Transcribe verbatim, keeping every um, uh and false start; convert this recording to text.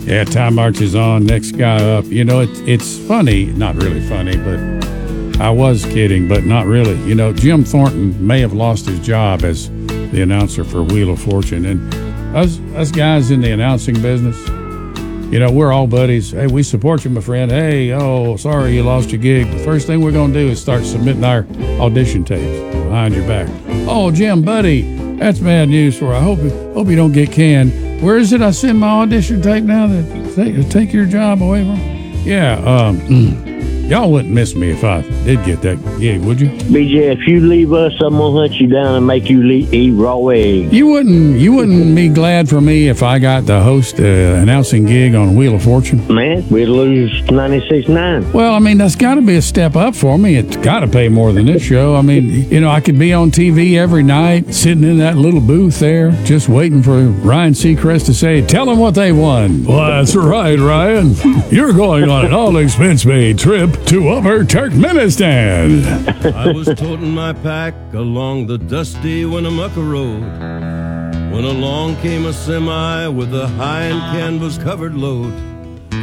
Yeah, time marches on. Next guy up. You know, it, it's funny. Not really funny, but I was kidding, but not really. You know, Jim Thornton may have lost his job as the announcer for Wheel of Fortune. And us, us guys in the announcing business, you know, we're all buddies. Hey, we support you, my friend. Hey, oh, sorry you lost your gig. The first thing we're going to do is start submitting our audition tapes behind your back. Oh, Jim, buddy, that's bad news for you. I hope, hope you don't get canned. Where is it I send my audition tape now to take, take your job away from? Yeah, um, y'all wouldn't miss me if I did get that gig, would you? B J, if you leave us, I'm gonna hunt you down and make you le- eat raw eggs. You wouldn't, you wouldn't be glad for me if I got the host uh, announcing gig on Wheel of Fortune? Man, we'd lose ninety-six nine. Well, I mean, that's got to be a step up for me. It's got to pay more than this show. I mean, you know, I could be on T V every night, sitting in that little booth there, just waiting for Ryan Seacrest to say, tell them what they won. Well, that's right, Ryan. You're going on an all-expense-paid trip to Upper Turkmenistan. I was toting my pack along the dusty Winnemucca Road when along came a semi with a high and canvas-covered load.